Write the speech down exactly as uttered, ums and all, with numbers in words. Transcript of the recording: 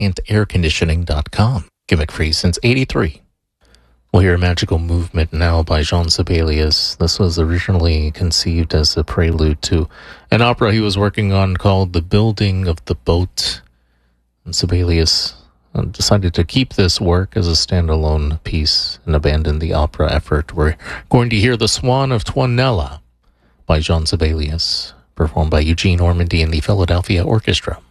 and air conditioning dot com. Gimmick free since eighty-three. We'll hear Magical Movement now by Jean Sibelius. This was originally conceived as a prelude to an opera he was working on called The Building of the Boat. And Sibelius decided to keep this work as a standalone piece and abandon the opera effort. We're going to hear The Swan of Tuonela by Jean Sibelius, performed by Eugene Ormandy and the Philadelphia Orchestra.